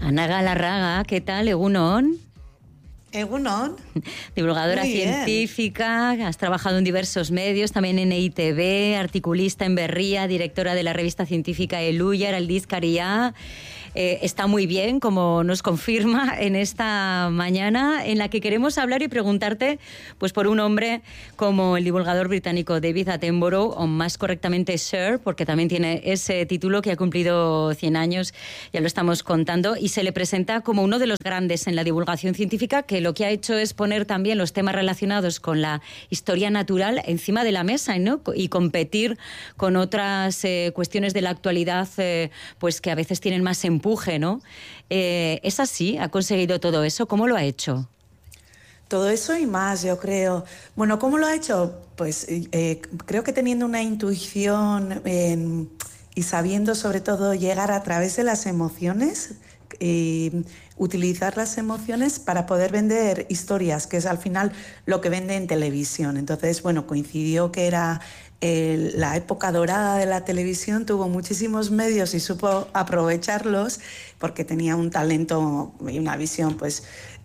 Ana Galarraga, ¿qué tal? Egunon. Egunon. Divulgadora científica, has trabajado en diversos medios, también en EITB, articulista en Berría, directora de la revista científica Eluyar, Aldizkaria. Está muy bien, como nos confirma en esta mañana, en la que queremos hablar y preguntarte pues por un hombre como el divulgador británico David Attenborough, o más correctamente Sir, porque también tiene ese título, que ha cumplido 100 años, ya lo estamos contando, y se le presenta como uno de los grandes en la divulgación científica, que lo que ha hecho es poner también los temas relacionados con la historia natural encima de la mesa, ¿no? Y competir con otras cuestiones de la actualidad pues que a veces tienen más empuje, ¿no? ¿Es así? ¿Ha conseguido todo eso? ¿Cómo lo ha hecho? Todo eso y más, yo creo. Bueno, ¿cómo lo ha hecho? Pues creo que teniendo una intuición y sabiendo sobre todo llegar a través de las emociones y utilizar las emociones para poder vender historias, que es al final lo que vende en televisión. Entonces, bueno, coincidió que era la época dorada de la televisión, tuvo muchísimos medios y supo aprovecharlos porque tenía un talento y una visión pues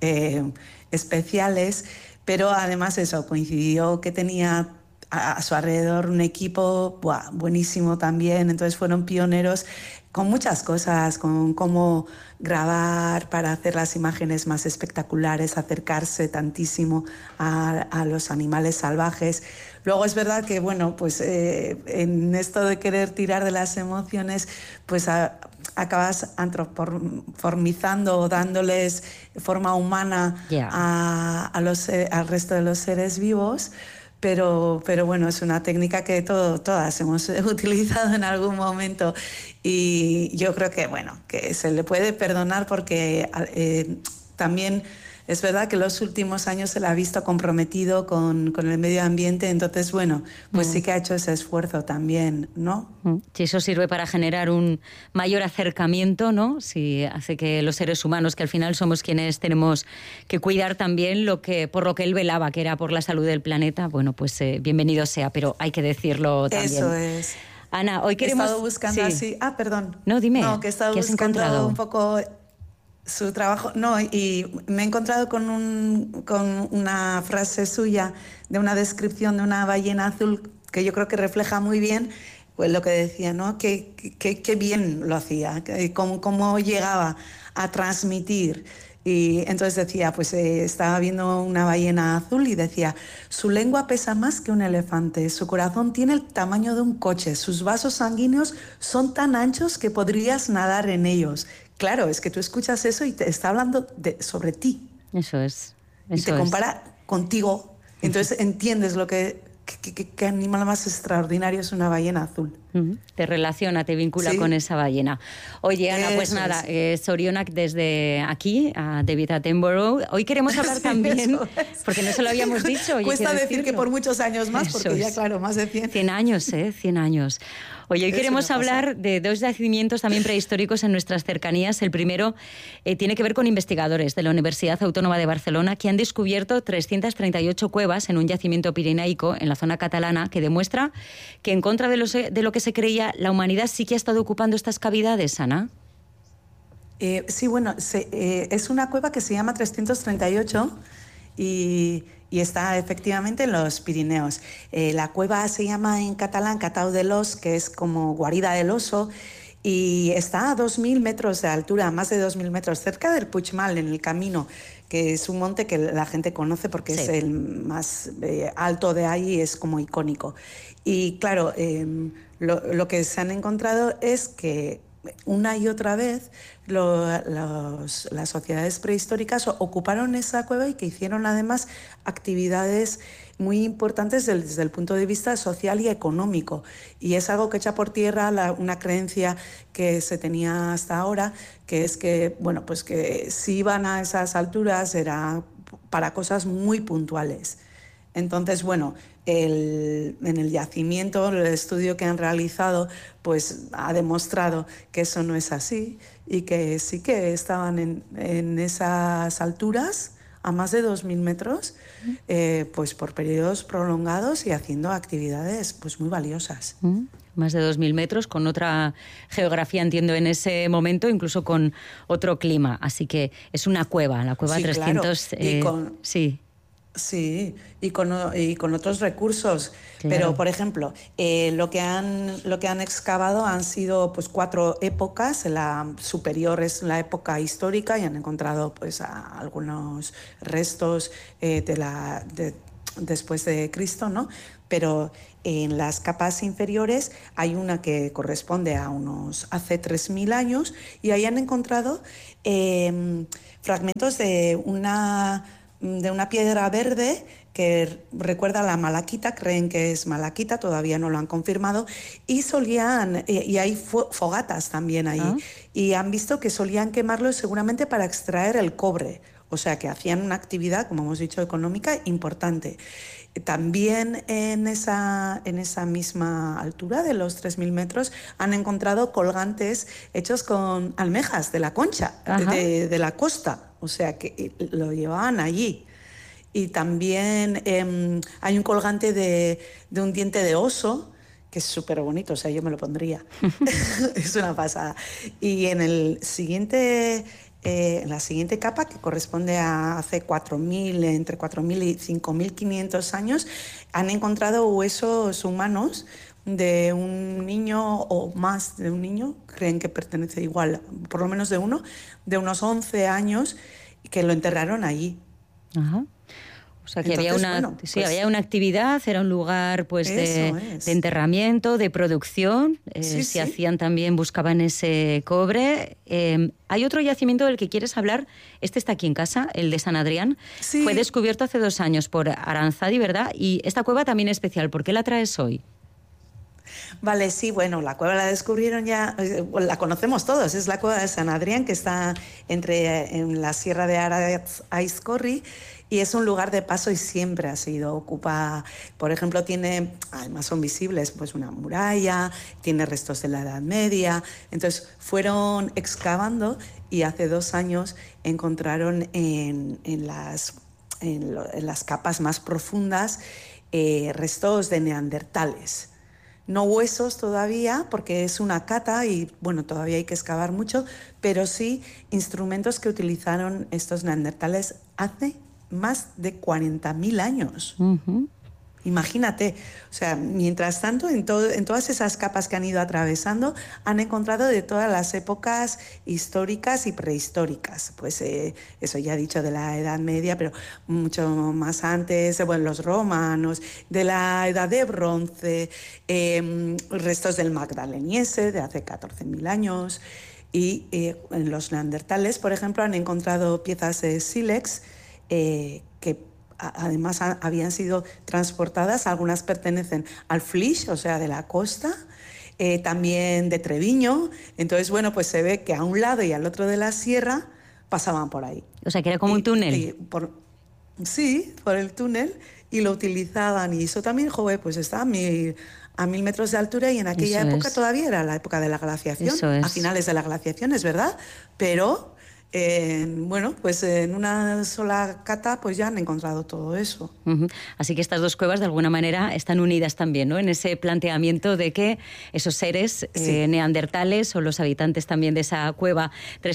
especiales, pero además eso, coincidió que tenía a su alrededor un equipo buenísimo también, entonces fueron pioneros con muchas cosas, con cómo grabar para hacer las imágenes más espectaculares, acercarse tantísimo a los animales salvajes. Luego es verdad que, bueno, pues en esto de querer tirar de las emociones, pues acabas antropomorfizando o dándoles forma humana al resto de los seres vivos. Pero bueno, es una técnica que todas hemos utilizado en algún momento y yo creo que, bueno, que se le puede perdonar porque también es verdad que en los últimos años se le ha visto comprometido con el medio ambiente, entonces, bueno, pues sí que ha hecho ese esfuerzo también, ¿no? Si eso sirve para generar un mayor acercamiento, ¿no? Si hace que los seres humanos, que al final somos quienes tenemos que cuidar también por lo que él velaba, que era por la salud del planeta, bueno, pues bienvenido sea, pero hay que decirlo también. Eso es. Ana, hoy queremos... He estado buscando así... Ah, perdón. No, dime. No, que he estado buscando un poco su trabajo. No, y me he encontrado con una frase suya de una descripción de una ballena azul que yo creo que refleja muy bien pues lo que decía, ¿no? Que bien lo hacía, cómo llegaba a transmitir. Y entonces decía, pues estaba viendo una ballena azul y decía, su lengua pesa más que un elefante, su corazón tiene el tamaño de un coche, sus vasos sanguíneos son tan anchos que podrías nadar en ellos. Claro, es que tú escuchas eso y te está hablando sobre ti. Eso es. Y te compara contigo. Entonces entiendes lo que animal más extraordinario es una ballena azul. Te relaciona, te vincula con esa ballena. Oye, Ana, pues nada, Sorionak desde aquí, a David Attenborough. Hoy queremos hablar también, porque no se lo habíamos dicho. Oye, cuesta decir que por muchos años más, porque ya, claro, más de 100. 100 años, 100 años. Oye, hoy queremos hablar de dos yacimientos también prehistóricos en nuestras cercanías. El primero tiene que ver con investigadores de la Universidad Autónoma de Barcelona que han descubierto 338 cuevas en un yacimiento pirenaico en la zona catalana que demuestra que en contra de lo que se creía, la humanidad sí que ha estado ocupando estas cavidades, Ana. Sí, bueno, es una cueva que se llama 338 y está efectivamente en los Pirineos. La cueva se llama en catalán Catau de l'Os, que es como guarida del oso, y está a 2.000 metros de altura, más de 2.000 metros, cerca del Puigmal, en el Camino, que es un monte que la gente conoce porque es el más alto de ahí y es como icónico. Y claro, lo que se han encontrado es que una y otra vez las sociedades prehistóricas ocuparon esa cueva y que hicieron además actividades muy importantes desde el punto de vista social y económico. Y es algo que echa por tierra una creencia que se tenía hasta ahora, que es que, bueno, pues que si iban a esas alturas era para cosas muy puntuales. Entonces, bueno, en el yacimiento, el estudio que han realizado, pues ha demostrado que eso no es así y que sí que estaban en esas alturas a más de 2.000 metros, pues por periodos prolongados y haciendo actividades pues muy valiosas. Más de 2.000 metros, con otra geografía, entiendo, en ese momento, incluso con otro clima. Así que es una cueva, la cueva 300... Claro. Sí, y con otros recursos. Claro. Pero, por ejemplo, lo que han excavado han sido pues 4 épocas. La superior es la época histórica y han encontrado pues algunos restos después de Cristo, ¿no? Pero en las capas inferiores hay una que corresponde a hace 3.000 años y ahí han encontrado fragmentos de una piedra verde que recuerda a la malaquita, creen que es malaquita, todavía no lo han confirmado, y hay fogatas también ahí, y han visto que solían quemarlo seguramente para extraer el cobre, o sea que hacían una actividad, como hemos dicho, económica importante. También en esa misma altura de los 3.000 metros han encontrado colgantes hechos con almejas de la Concha, de la costa, o sea que lo llevaban allí. Y también hay un colgante de un diente de oso, que es súper bonito, o sea, yo me lo pondría. Es una pasada. Y en la siguiente capa, que corresponde a hace entre 4.000 y 5.500 años, han encontrado huesos humanos de un niño o más de un niño, creen que pertenece igual, por lo menos de uno, de unos 11 años, que lo enterraron allí. Ajá. O sea, que había una actividad, era un lugar pues de enterramiento, de producción. Se hacían también, buscaban ese cobre. Hay otro yacimiento del que quieres hablar. Este está aquí en casa, el de San Adrián. Sí. Fue descubierto hace 2 años por Aranzadi, ¿verdad? Y esta cueva también es especial. ¿Por qué la traes hoy? Vale, sí, bueno, la cueva la descubrieron ya, la conocemos todos, es la cueva de San Adrián, que está en la Sierra de Aizcorri, y es un lugar de paso y siempre ha sido. Ocupa, por ejemplo, además son visibles, pues una muralla, tiene restos de la Edad Media. Entonces fueron excavando y hace 2 años encontraron en las capas más profundas restos de neandertales. No huesos todavía, porque es una cata y bueno, todavía hay que excavar mucho, pero sí instrumentos que utilizaron estos neandertales hace más de 40.000 años. Uh-huh. Imagínate, o sea, mientras tanto, en todas esas capas que han ido atravesando, han encontrado de todas las épocas históricas y prehistóricas. Pues eso ya he dicho de la Edad Media, pero mucho más antes, los romanos, de la Edad de Bronce, restos del Magdaleniense de hace 14.000 años. Y en los neandertales, por ejemplo, han encontrado piezas de sílex que además habían sido transportadas, algunas pertenecen al Flix, o sea, de la costa, también de Treviño. Entonces, bueno, pues se ve que a un lado y al otro de la sierra pasaban por ahí. O sea, que era como un túnel. Sí, por el túnel, y lo utilizaban. Y eso también, pues está a 1.000 metros de altura, y en aquella época todavía era la época de la glaciación, a finales de la glaciación, es verdad, pero... bueno, pues en una sola cata pues ya han encontrado todo eso. Uh-huh. Así que estas 2 cuevas de alguna manera están unidas también, ¿no? En ese planteamiento de que esos seres neandertales o los habitantes también de esa cueva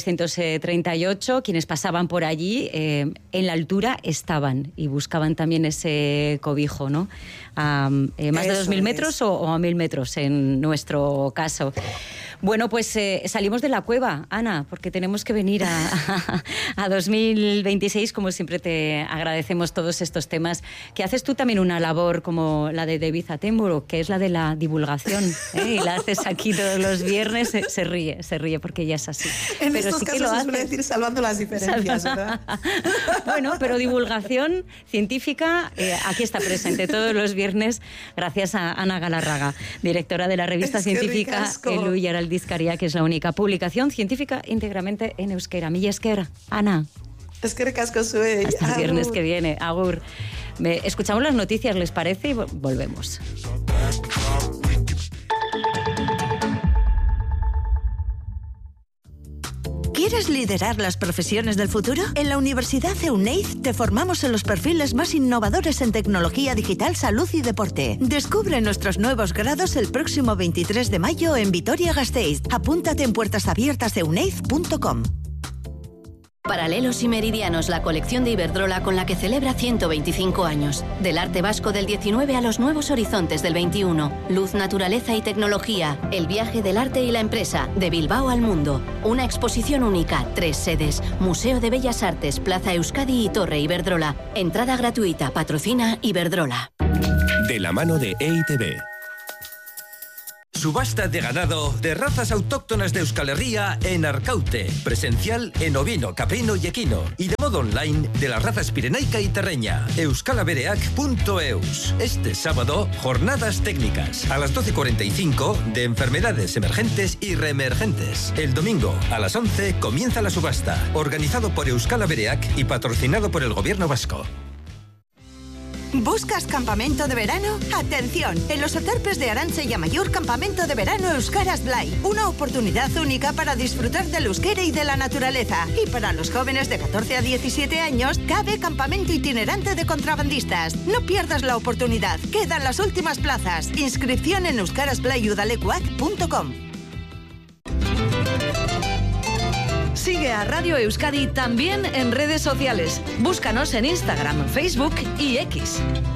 338, quienes pasaban por allí, en la altura estaban y buscaban también ese cobijo, ¿no? Más de 2.000 metros o a 1.000 metros en nuestro caso. Bueno, pues salimos de la cueva, Ana, porque tenemos que venir a 2026. Como siempre, te agradecemos todos estos temas. Que haces tú también una labor como la de David Attenborough, que es la de la divulgación, y la haces aquí todos los viernes. Se ríe porque ella es así. En pero estos sí casos que lo se suele decir salvando las diferencias, ¿verdad? Bueno, pero divulgación científica aquí está presente todos los viernes, gracias a Ana Galarraga, directora de la revista científica Elu y Aldizkaria, que es la única publicación científica íntegramente en euskera. Mila esker, Ana. Eskerrik asko zuei. Hasta el viernes que viene. Agur. Escuchamos las noticias, ¿les parece? Y volvemos. ¿Quieres liderar las profesiones del futuro? En la Universidad EUNEID te formamos en los perfiles más innovadores en tecnología digital, salud y deporte. Descubre nuestros nuevos grados el próximo 23 de mayo en Vitoria-Gasteiz. Apúntate en puertasabiertaseuneid.com. Paralelos y Meridianos, la colección de Iberdrola con la que celebra 125 años. Del arte vasco del 19 a los nuevos horizontes del 21. Luz, naturaleza y tecnología. El viaje del arte y la empresa. De Bilbao al mundo. Una exposición única. 3 sedes. Museo de Bellas Artes, Plaza Euskadi y Torre Iberdrola. Entrada gratuita. Patrocina Iberdrola. De la mano de EITB. Subasta de ganado de razas autóctonas de Euskal Herria en Arkaute. Presencial en ovino, caprino y equino. Y de modo online de las razas pirenaica y terreña. euskalabereak.eus. Este sábado, jornadas técnicas. A las 12:45 de enfermedades emergentes y reemergentes. El domingo, a las 11, comienza la subasta. Organizado por Euskal Bereak y patrocinado por el Gobierno vasco. ¿Buscas campamento de verano? ¡Atención! En los Otarpes de Arantza y Amaiur, campamento de verano Euskaraz Blai. Una oportunidad única para disfrutar del euskera y de la naturaleza. Y para los jóvenes de 14 a 17 años, cabe campamento itinerante de contrabandistas. No pierdas la oportunidad. Quedan las últimas plazas. Inscripción en euskarazblaiudalekuak.com. Sigue a Radio Euskadi también en redes sociales. Búscanos en Instagram, Facebook y X.